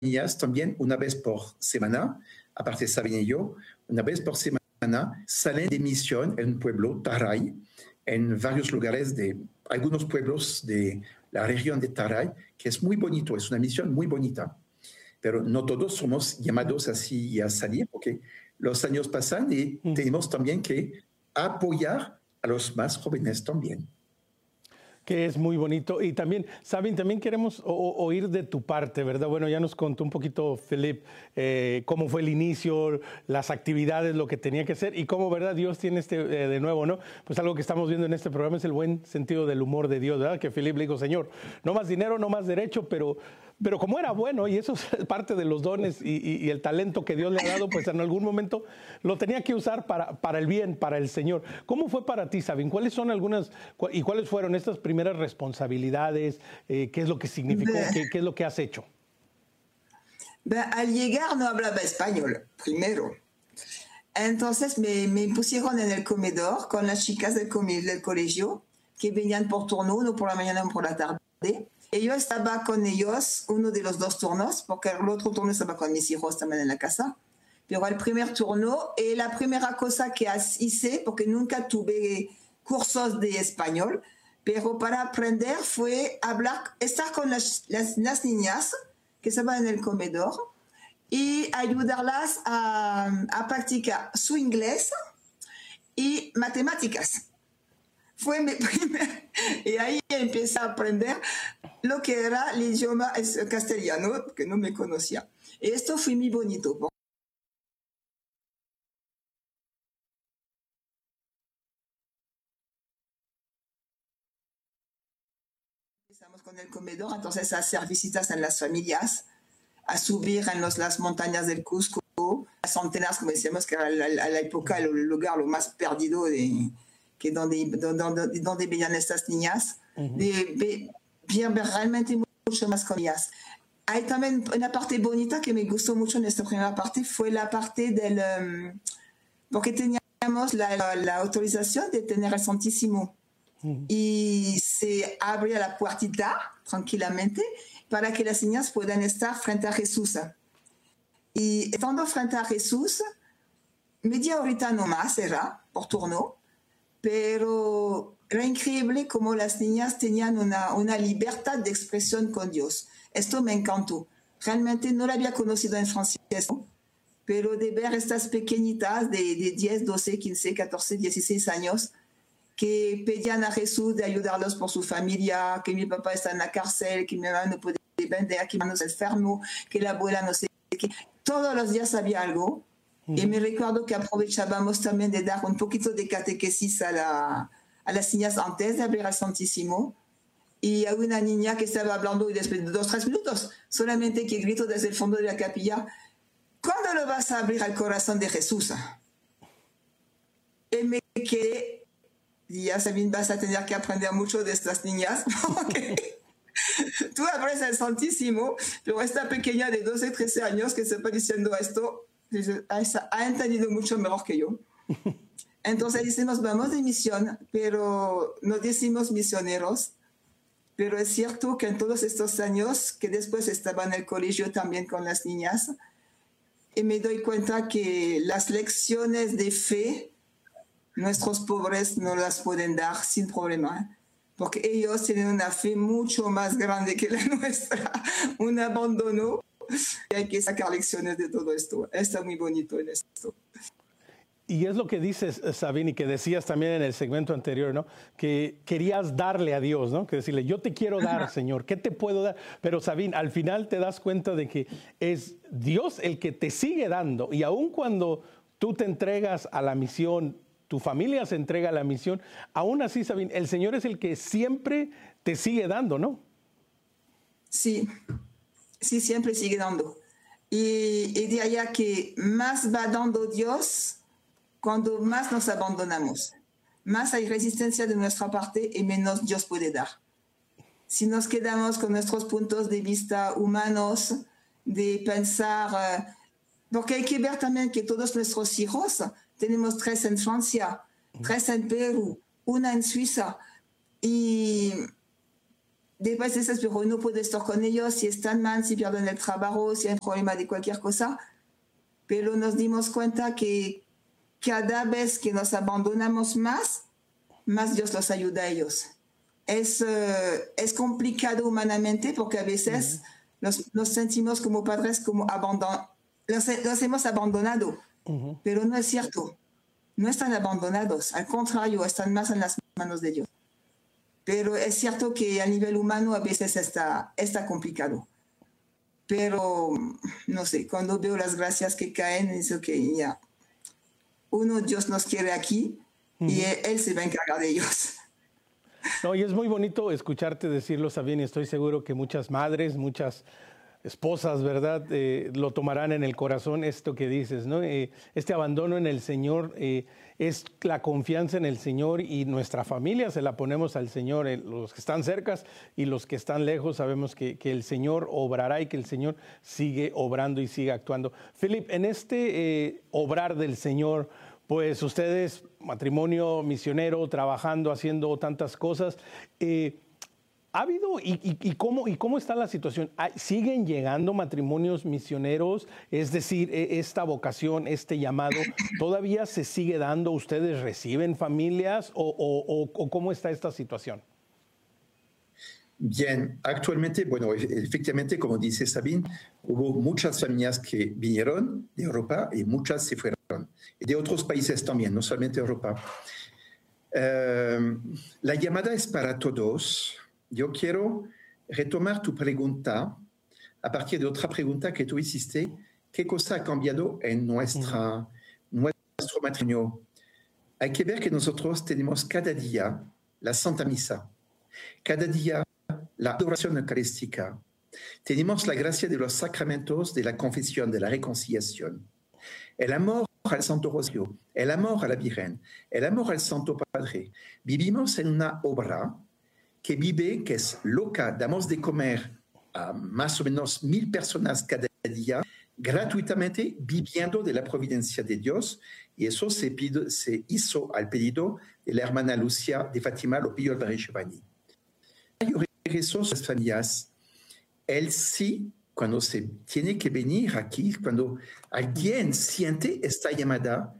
niñas también una vez por semana, aparte Sabine y yo, una vez por semana salen de misión en un pueblo, Taray, en varios lugares de algunos pueblos de la región de Taray, que es muy bonito, es una misión muy bonita. Pero no todos somos llamados así a salir, porque los años pasan y tenemos también que apoyar a los más jóvenes también. Que es muy bonito. Y también, Sabine, también queremos oír de tu parte, ¿verdad? Bueno, ya nos contó un poquito Philippe cómo fue el inicio, las actividades, lo que tenía que hacer y cómo, ¿verdad? Dios tiene de nuevo, ¿no? Pues algo que estamos viendo en este programa es el buen sentido del humor de Dios, ¿verdad? Que Philippe le dijo, Señor, no más dinero, no más derecho, pero como era bueno, y eso es parte de los dones y el talento que Dios le ha dado, pues en algún momento lo tenía que usar para el bien, para el Señor. ¿Cómo fue para ti, Sabine? ¿Cuáles son algunas y cuáles fueron estas primeras responsabilidades? ¿Qué es lo que significó? ¿Qué es lo que has hecho? Al llegar no hablaba español, primero. Entonces me pusieron en el comedor con las chicas del colegio que venían por turno, uno por la mañana, uno por la tarde. Y yo estaba con ellos, uno de los dos turnos, porque el otro turno estaba con mis hijos también en la casa. Pero el primer turno, y la primera cosa que hice, porque nunca tuve cursos de español, pero para aprender fue estar con las niñas que estaban en el comedor y ayudarlas a practicar su inglés y matemáticas. Fue mi primer... Y ahí empecé a aprender lo que era el idioma castellano, que no me conocía. Y esto fue muy bonito. Empezamos con el comedor, entonces a hacer visitas en las familias, a subir en las montañas del Cusco, a Centenares, como decíamos, que era a la época el lugar lo más perdido donde veían estas niñas, bien realmente mucho más con ellas. Hay también una parte bonita que me gustó mucho en esta primera parte, fue la parte porque teníamos la autorización de tener el Santísimo. Y se abría la puertita tranquilamente para que las niñas puedan estar frente a Jesús. Y estando frente a Jesús, media horita nomás era por turno, pero era increíble cómo las niñas tenían una libertad de expresión con Dios. Esto me encantó. Realmente no la había conocido en francés, pero de ver estas pequeñitas de 10, 12, 15, 14, 16 años que pedían a Jesús de ayudarlos por su familia, que mi papá está en la cárcel, que mi mamá no puede vender, que mi hermano es enfermo, que la abuela no sé qué. Todos los días había algo. Y me recuerdo que aprovechábamos también de dar un poquito de catequesis a las niñas antes de abrir al Santísimo. Y había una niña que estaba hablando y después de 2 o 3 minutos, solamente que gritó desde el fondo de la capilla, ¿cuándo lo vas a abrir al corazón de Jesús? Y me quedé, y ya Sabine, vas a tener que aprender mucho de estas niñas, porque tú abres el Santísimo, pero esta pequeña de 12, 13 años que se está diciendo esto, ha entendido mucho mejor que yo. Entonces decimos, vamos de misión, pero no decimos misioneros. Pero es cierto que en todos estos años, que después estaba en el colegio también con las niñas, y me doy cuenta que las lecciones de fe, nuestros pobres no las pueden dar sin problema, porque ellos tienen una fe mucho más grande que la nuestra, un abandono. Y hay que sacar lecciones de todo esto. Está muy bonito en esto. Y es lo que dices, Sabine, y que decías también en el segmento anterior, ¿no? Que querías darle a Dios, ¿no? Que decirle, yo te quiero dar, Señor, ¿qué te puedo dar? Pero, Sabine, al final te das cuenta de que es Dios el que te sigue dando. Y aun cuando tú te entregas a la misión, tu familia se entrega a la misión, aún así, Sabine, el Señor es el que siempre te sigue dando, ¿no? Sí. Sí, siempre sigue dando. Y de allá que más va dando Dios cuando más nos abandonamos. Más hay resistencia de nuestra parte y menos Dios puede dar. Si nos quedamos con nuestros puntos de vista humanos, de pensar, porque hay que ver también que todos nuestros hijos, tenemos 3 en Francia, 3 en Perú, 1 en Suiza, y después dices, pero no puedo estar con ellos, si están mal, si pierden el trabajo, si hay un problema de cualquier cosa. Pero nos dimos cuenta que cada vez que nos abandonamos más Dios los ayuda a ellos. Es complicado humanamente porque a veces nos sentimos como padres como los hemos abandonado, pero no es cierto. No están abandonados, al contrario, están más en las manos de Dios. Pero es cierto que a nivel humano a veces está complicado. Pero, no sé, cuando veo las gracias que caen, es que ya, Dios nos quiere aquí y él se va a encargar de ellos. No, y es muy bonito escucharte decirlo, Sabine, y estoy seguro que muchas madres, muchas esposas, ¿verdad?, lo tomarán en el corazón esto que dices, ¿no? Este abandono en el Señor es la confianza en el Señor y nuestra familia se la ponemos al Señor. Los que están cerca y los que están lejos sabemos que el Señor obrará y que el Señor sigue obrando y sigue actuando. Philip, en este obrar del Señor, pues ustedes, matrimonio misionero, trabajando, haciendo tantas cosas, ¿ha habido y cómo está la situación? ¿Siguen llegando matrimonios misioneros? Es decir, esta vocación, este llamado, ¿todavía se sigue dando? ¿Ustedes reciben familias o cómo está esta situación? Bien, actualmente, bueno, efectivamente, como dice Sabine, hubo muchas familias que vinieron de Europa y muchas se fueron. Y de otros países también, no solamente Europa. La llamada es para todos. Yo quiero retomar tu pregunta a partir de otra pregunta que tú hiciste. ¿Qué cosa ha cambiado en nuestro matrimonio? Hay que ver que nosotros tenemos cada día la Santa Misa, cada día la adoración eucarística. Tenemos la gracia de los sacramentos, de la confesión, de la reconciliación. El amor al Santo Rosario, el amor a la Virgen, el amor al Santo Padre. Vivimos en una obra que vive, que es loca. Damos de comer a más o menos 1000 personas cada día, gratuitamente, viviendo de la providencia de Dios. Y eso se hizo al pedido de la hermana Lucia de Fátima, lo pidió Álvarez Giovanni. Yo regreso a las familias. Él sí, cuando se tiene que venir aquí, cuando alguien siente esta llamada,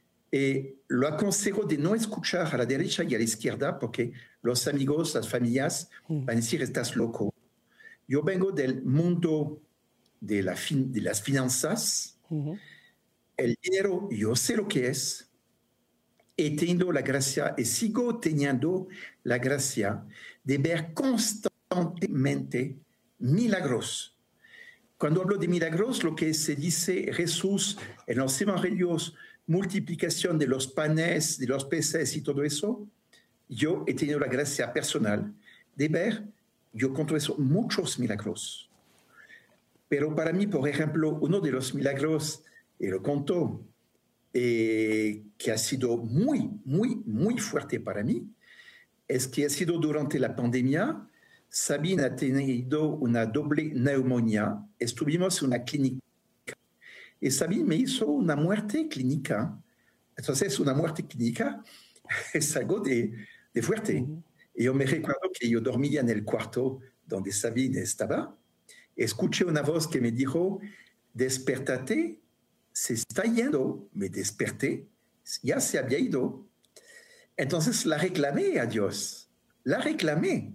lo aconsejo de no escuchar a la derecha y a la izquierda porque los amigos, las familias van a decir, estás loco. Yo vengo del mundo de las finanzas. El dinero, yo sé lo que es. He tenido la gracia y sigo teniendo la gracia de ver constantemente milagros. Cuando hablo de milagros, lo que se dice Jesús en los evangelios, multiplicación de los panes, de los peces y todo eso, yo he tenido la gracia personal de ver, yo cuento eso, muchos milagros. Pero para mí, por ejemplo, uno de los milagros, y lo contó, que ha sido muy, muy, muy fuerte para mí, es que ha sido durante la pandemia. Sabine ha tenido una doble neumonía. Estuvimos en una clínica y Sabine me hizo una muerte clínica. Entonces, una muerte clínica es algo de fuerte. Y yo me recuerdo que yo dormía en el cuarto donde Sabine estaba. Escuché una voz que me dijo, despertate, se está yendo. Me desperté, ya se había ido. Entonces la reclamé a Dios, la reclamé.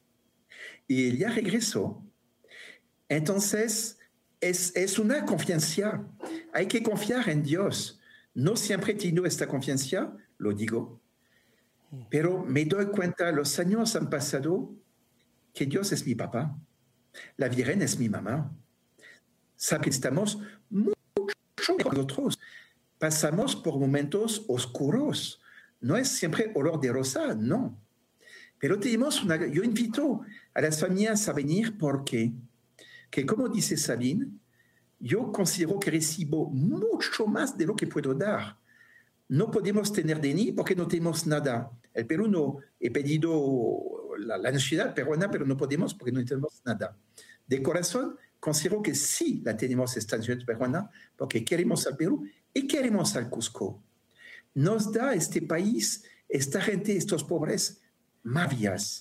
Y ella regresó. Entonces, es una confianza. Hay que confiar en Dios. No siempre he tenido esta confianza, lo digo. Pero me doy cuenta, los años han pasado, que Dios es mi papá. La Virgen es mi mamá. Sabe que estamos mucho con nosotros. Pasamos por momentos oscuros. No es siempre olor de rosa, no. Pero yo invito a las familias a venir porque, que como dice Sabine, yo considero que recibo mucho más de lo que puedo dar. No podemos tener de ni porque no tenemos nada. El Perú no, he pedido la nacionalidad peruana, pero no podemos porque no tenemos nada. De corazón, considero que sí la tenemos esta nacionalidad peruana porque queremos al Perú y queremos al Cusco. Nos da este país, esta gente, estos pobres, maravillas.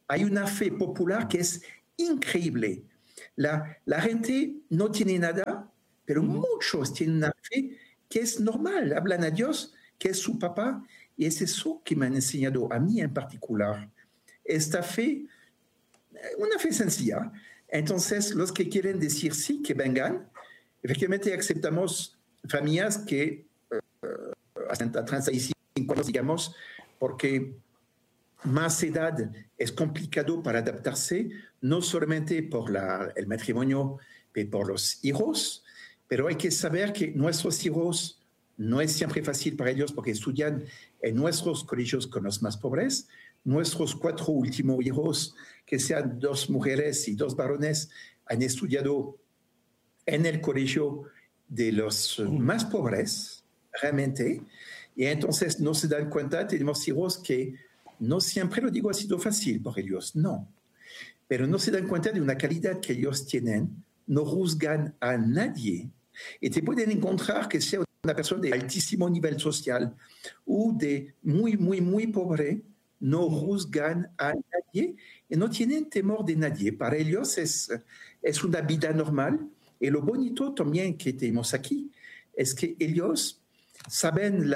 hay una fe popular que es increíble. La gente no tiene nada, pero muchos tienen una fe que es normal. Hablan a Dios, que es su papá, y es eso que me han enseñado a mí en particular. Esta fe, una fe sencilla. Entonces, los que quieren decir sí, que vengan. Efectivamente, aceptamos familias que hasta 35 años, digamos, porque más edad es complicado para adaptarse, no solamente por el matrimonio, pero por los hijos, pero hay que saber que nuestros hijos no es siempre fácil para ellos porque estudian en nuestros colegios con los más pobres. Nuestros 4 últimos hijos, que sean 2 mujeres y 2 varones, han estudiado en el colegio de los más pobres, realmente, y entonces no se dan cuenta, tenemos hijos que no siempre, lo digo, ha sido fácil por ellos, no, pero no se dan cuenta de una calidad que ellos tienen, no juzgan a nadie, y te pueden encontrar que sea una persona de altísimo nivel social o de muy, muy, muy pobre, no juzgan a nadie y no tienen temor de nadie. Para ellos es una vida normal. Y lo bonito también que tenemos aquí es que ellos saben,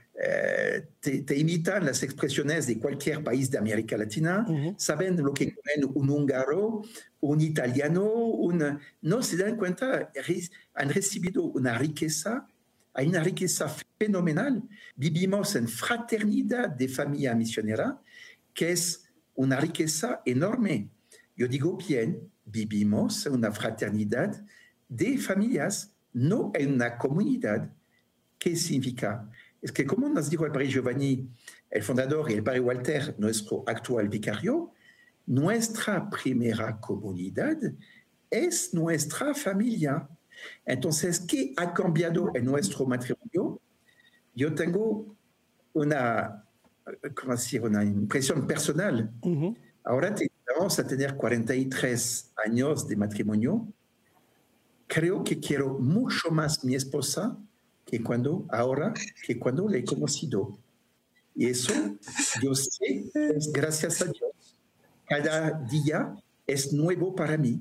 te imitan las expresiones de cualquier país de América Latina, saben lo que comen un húngaro, un italiano, no se dan cuenta, han recibido una riqueza. Hay una riqueza fenomenal. Vivimos en fraternidad de familia misionera, que es una riqueza enorme. Yo digo bien, vivimos en una fraternidad de familias, no en una comunidad. ¿Qué significa? Es que, como nos dijo el padre Giovanni, el fundador, y el padre Walter, nuestro actual vicario, nuestra primera comunidad es nuestra familia. Entonces, ¿qué ha cambiado en nuestro matrimonio? Yo tengo una impresión personal. Ahora vamos a tener 43 años de matrimonio. Creo que quiero mucho más a mi esposa que cuando la he conocido. Y eso, yo sé, es gracias a Dios. Cada día es nuevo para mí.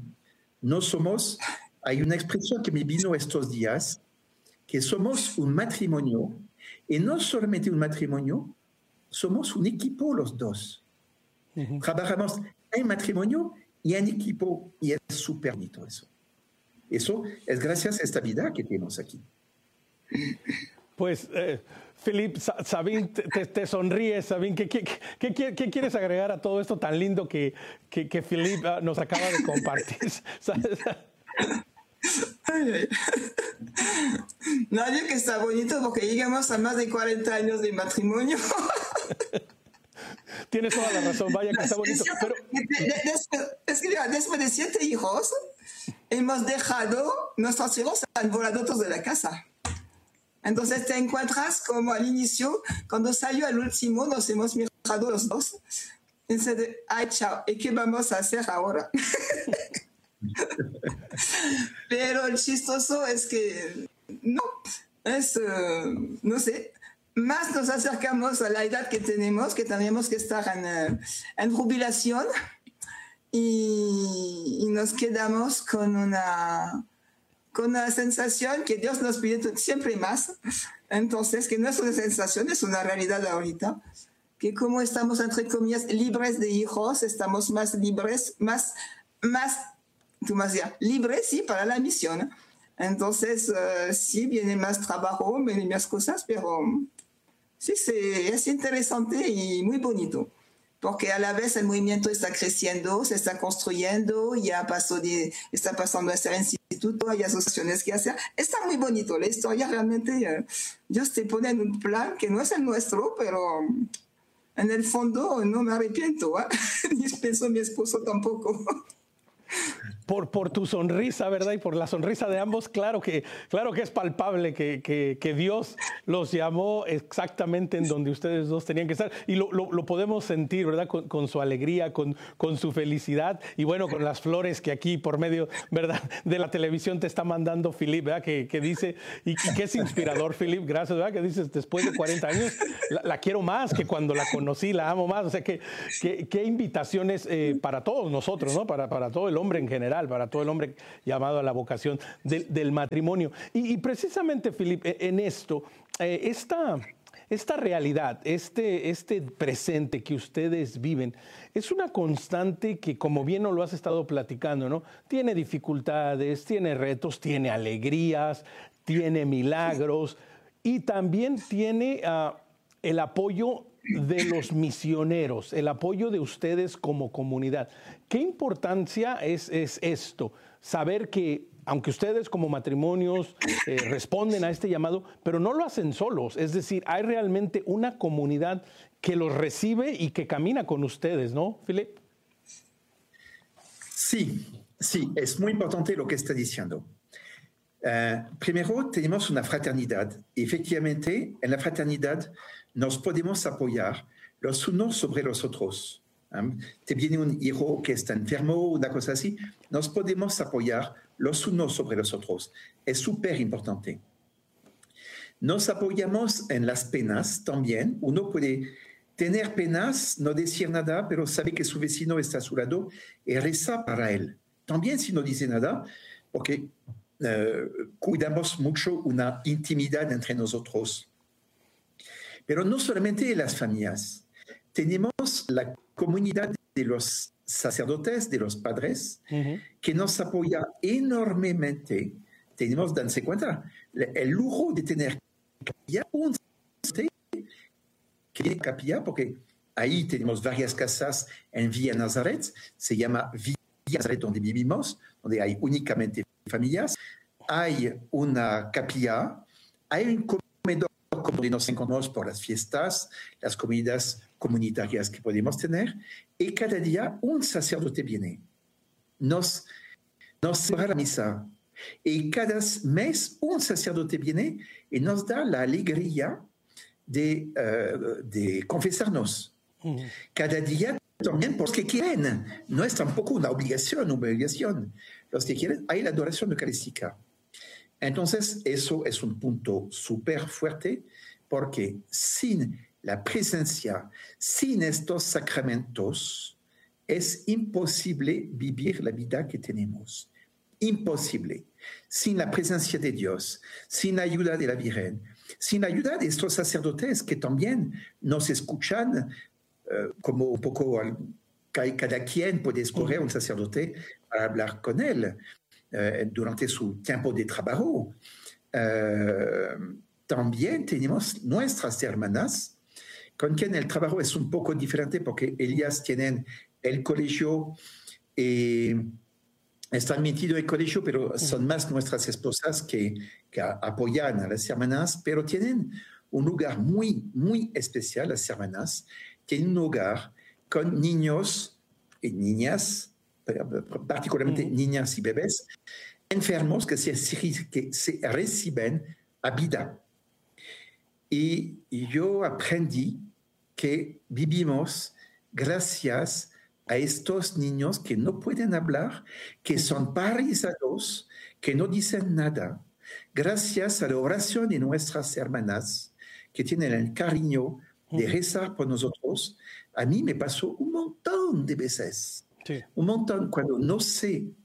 Hay una expresión que me vino estos días, que somos un matrimonio, y no solamente un matrimonio, somos un equipo los dos. Trabajamos en matrimonio y en equipo, y es súper bonito eso. Eso es gracias a esta vida que tenemos aquí. Pues, Philippe, Sabine, te sonríes, Sabine. ¿Qué quieres agregar a todo esto tan lindo que Philippe nos acaba de compartir? No, yo que está bonito porque llegamos a más de 40 años de matrimonio. Tienes toda la razón, vaya que está bonito. Pero... después de 7 hijos, hemos dejado, nuestros hijos han volado todos de la casa. Entonces te encuentras como al inicio, cuando salió al último, nos hemos mirado los dos. Y dice, ay, chao, ¿y qué vamos a hacer ahora? Pero el chistoso es que no sé, más nos acercamos a la edad que tenemos, que tenemos que estar en jubilación y nos quedamos con una sensación que Dios nos pide siempre más. Entonces, que no es una sensación, es una realidad ahorita, que como estamos, entre comillas, libres de hijos, estamos más libres, libres, sí, para la misión. Entonces, sí, viene más trabajo, vienen más cosas, pero sí, es interesante y muy bonito. Porque a la vez el movimiento está creciendo, se está construyendo, está pasando a ser instituto, hay asociaciones que hacen. Está muy bonito la historia, realmente. Dios te pone en un plan que no es el nuestro, pero en el fondo no me arrepiento, ¿eh? Ni pienso mi esposo tampoco. por tu sonrisa, ¿verdad? Y por la sonrisa de ambos, claro que es palpable que Dios los llamó exactamente en donde ustedes dos tenían que estar. Y lo podemos sentir, ¿verdad? Con su alegría, con su felicidad y bueno, con las flores que aquí por medio, ¿verdad?, de la televisión te está mandando Philippe, ¿verdad? Que dice, y que es inspirador, Philippe, gracias, ¿verdad? Que dices, después de 40 años, la quiero más que cuando la conocí, la amo más. O sea, qué invitaciones para todos nosotros, ¿no? Para todo el hombre en general, para todo el hombre llamado a la vocación del matrimonio. Y precisamente, Philippe, en esto, esta realidad, este presente que ustedes viven, es una constante que, como bien nos lo has estado platicando, ¿no? Tiene dificultades, tiene retos, tiene alegrías, tiene milagros y también tiene el apoyo de los misioneros, el apoyo de ustedes como comunidad. ¿Qué importancia es esto? Saber que, aunque ustedes como matrimonios responden a este llamado, pero no lo hacen solos. Es decir, hay realmente una comunidad que los recibe y que camina con ustedes, ¿no, Philippe? Sí, es muy importante lo que está diciendo. Primero, tenemos una fraternidad. Efectivamente, en la fraternidad nos podemos apoyar los unos sobre los otros. Te viene un hijo que está enfermo, una cosa así, nos podemos apoyar los unos sobre los otros. Es súper importante. Nos apoyamos en las penas también. Uno puede tener penas, no decir nada, pero sabe que su vecino está a su lado y reza para él. También si no dice nada, porque cuidamos mucho una intimidad entre nosotros. Pero no solamente las familias. Tenemos la comunidad de los sacerdotes, de los padres, que nos apoya enormemente. Tenemos, danse cuenta, el lujo de tener capilla, un sacerdote que tiene capilla, porque ahí tenemos varias casas en Villa Nazaret, se llama Villa Nazaret donde vivimos, donde hay únicamente familias. Hay una capilla, hay un comedor donde nos encontramos por las fiestas, las comidas comunitarias que podemos tener, y cada día un sacerdote viene, nos celebra la misa, y cada mes un sacerdote viene y nos da la alegría de confesarnos. Cada día también por los que quieren, no es tampoco una obligación. Los que quieren, hay la adoración eucarística. Entonces, eso es un punto súper fuerte, porque sin la presencia, sin estos sacramentos, es imposible vivir la vida que tenemos. Imposible. Sin la presencia de Dios, sin la ayuda de la Virgen, sin la ayuda de estos sacerdotes que también nos escuchan, como un poco cada quien puede escoger un sacerdote para hablar con él durante su tiempo de trabajo. También tenemos nuestras hermanas, con quien el trabajo es un poco diferente porque ellas tienen el colegio y están metidos en el colegio, pero son más nuestras esposas que apoyan a las hermanas, pero tienen un lugar muy, muy especial. Las hermanas tienen un hogar con niños y niñas, particularmente niñas y bebés, enfermos que se reciben a vida. Y yo aprendí que vivimos gracias a estos niños que no pueden hablar, que son paralizados, que no dicen nada, gracias a la oración de nuestras hermanas, que tienen el cariño de rezar por nosotros. A mí me pasó un montón de veces, un montón, cuando no sé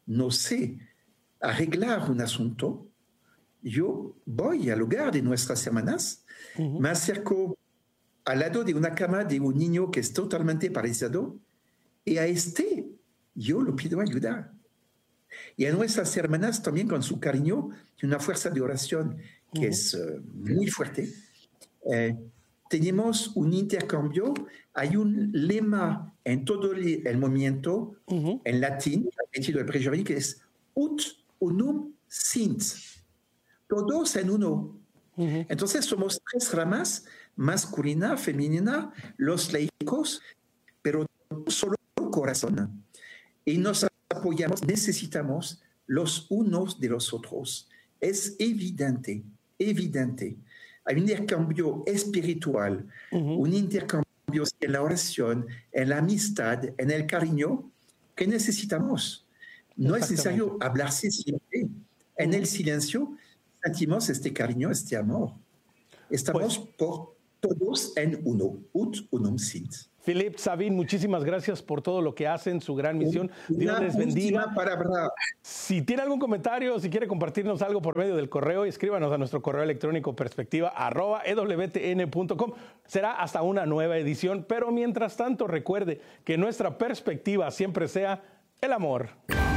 arreglar un asunto, yo voy al lugar de nuestras hermanas, me acerco al lado de una cama de un niño que es totalmente paralizado, y a yo le pido ayuda. Y a nuestras hermanas también, con su cariño, y una fuerza de oración que es muy fuerte. Tenemos un intercambio, hay un lema en todo el movimiento, en latín, metido el prejoven, que es ut unum sint. Todos en uno. Entonces somos tres ramas, masculina, femenina, los laicos, pero solo corazón. Y nos apoyamos, necesitamos los unos de los otros. Es evidente, evidente. Hay un intercambio espiritual, un intercambio en la oración, en la amistad, en el cariño que necesitamos. No es necesario hablarse siempre. En el silencio sentimos este cariño, este amor. Estamos por todos en uno, ut unum sint. Philippe, Sabine, muchísimas gracias por todo lo que hacen, su gran misión. Dios les bendiga. Si tiene algún comentario, si quiere compartirnos algo por medio del correo, escríbanos a nuestro correo electrónico perspectiva@ewtn.com. Será hasta una nueva edición, pero mientras tanto recuerde que nuestra perspectiva siempre sea el amor.